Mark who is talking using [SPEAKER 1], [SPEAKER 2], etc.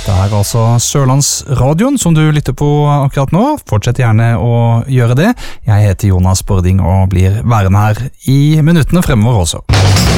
[SPEAKER 1] Dette er altså Sørlandsradioen som du lytter på akkurat nå. Fortsett gjerne å gjøre det. Jeg heter Jonas Bording og blir værende her i minuttene fremover også.